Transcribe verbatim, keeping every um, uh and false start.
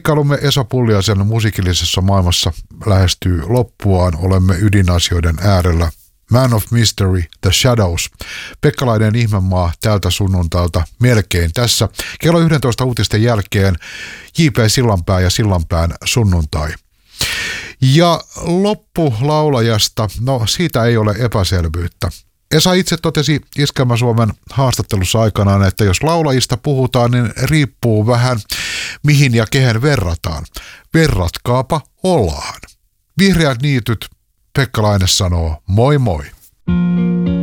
Seikkailumme Esa Pulliaisen musiikillisessa maailmassa lähestyy loppuaan. Olemme ydinasioiden äärellä. Man of Mystery, The Shadows. Pekkalainen ihmemaa tältä sunnuntailta melkein tässä. Kello yksitoista uutisten jälkeen J P Sillanpää ja Sillanpään sunnuntai. Ja loppulaulajasta, no siitä ei ole epäselvyyttä. Esa itse totesi Iskelmä Suomen haastattelussa aikanaan, että jos laulajista puhutaan, niin riippuu vähän mihin ja kehen verrataan. Verratkaapa Olaan. Vihreät niityt, Pekka Laine sanoo moi moi.